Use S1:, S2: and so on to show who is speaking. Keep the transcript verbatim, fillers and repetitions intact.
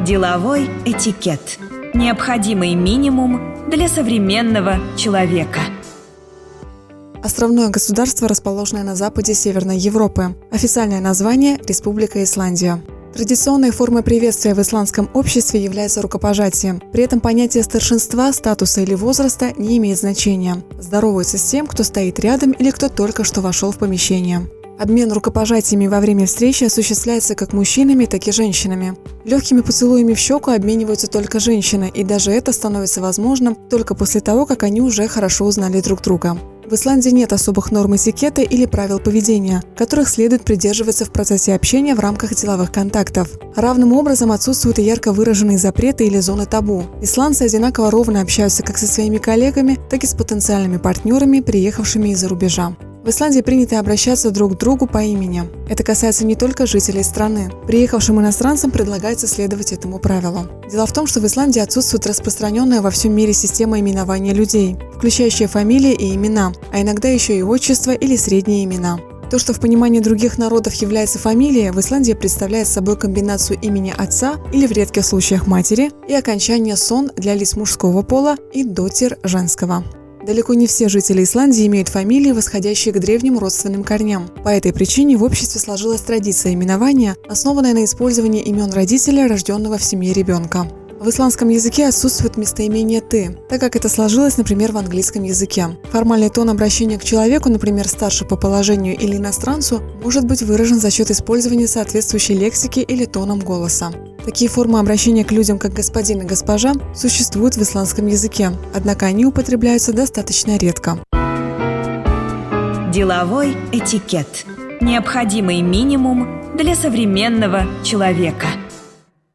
S1: Деловой этикет. Необходимый минимум для современного человека.
S2: Островное государство, расположенное на западе Северной Европы. Официальное название – Республика Исландия. Традиционной формой приветствия в исландском обществе является рукопожатие. При этом понятие старшинства, статуса или возраста не имеет значения. Здороваются с тем, кто стоит рядом или кто только что вошел в помещение. Обмен рукопожатиями во время встречи осуществляется как мужчинами, так и женщинами. Легкими поцелуями в щеку обмениваются только женщины, и даже это становится возможным только после того, как они уже хорошо узнали друг друга. В Исландии нет особых норм этикета или правил поведения, которых следует придерживаться в процессе общения в рамках деловых контактов. Равным образом отсутствуют и ярко выраженные запреты или зоны табу. Исландцы одинаково ровно общаются как со своими коллегами, так и с потенциальными партнерами, приехавшими из-за рубежа. В Исландии принято обращаться друг к другу по имени. Это касается не только жителей страны. Приехавшим иностранцам предлагается следовать этому правилу. Дело в том, что в Исландии отсутствует распространенная во всем мире система именования людей, включающая фамилии и имена, а иногда еще и отчество или средние имена. То, что в понимании других народов является фамилией, в Исландии представляет собой комбинацию имени отца или в редких случаях матери и окончание «сон» для лиц мужского пола и «дотир» женского. Далеко не все жители Исландии имеют фамилии, восходящие к древним родственным корням. По этой причине в обществе сложилась традиция именования, основанная на использовании имен родителя, рожденного в семье ребенка. В исландском языке отсутствует местоимение «ты», так как это сложилось, например, в английском языке. Формальный тон обращения к человеку, например, старше по положению или иностранцу, может быть выражен за счет использования соответствующей лексики или тоном голоса. Такие формы обращения к людям, как господин и госпожа, существуют в исландском языке, однако они употребляются достаточно редко.
S1: Деловой этикет. Необходимый минимум для современного человека.